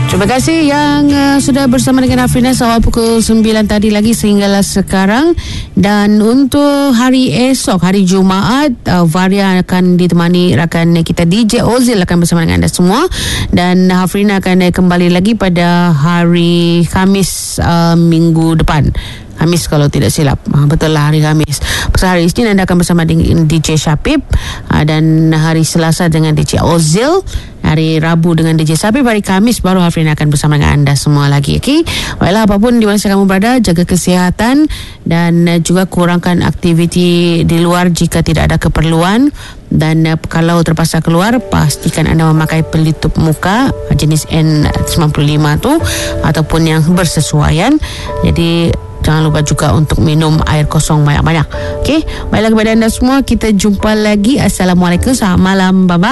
Terima kasih yang sudah bersama dengan Afrina awal pukul 9 tadi lagi sehinggalah sekarang. Dan untuk hari esok, hari Jumaat, Varia akan ditemani rakan kita DJ Ozil akan bersama dengan anda semua. Dan Afrina akan kembali lagi pada hari Khamis minggu depan. Khamis kalau tidak silap. Betul lah, hari Khamis. Pasal hari Isnin anda akan bersama dengan DJ Syapib, dan hari Selasa dengan DJ Ozil, hari Rabu dengan DJ Syapib, hari Khamis baru Hafrina akan bersama dengan anda semua lagi. Okay? Baiklah, apapun di mana kamu berada, jaga kesihatan dan juga kurangkan aktiviti di luar jika tidak ada keperluan. Dan kalau terpaksa keluar, pastikan anda memakai pelitup muka jenis N95 tu ataupun yang bersesuaian. Jadi jangan lupa juga untuk minum air kosong banyak-banyak. Okey, baiklah kepada anda semua, kita jumpa lagi. Assalamualaikum, selamat malam, bye-bye.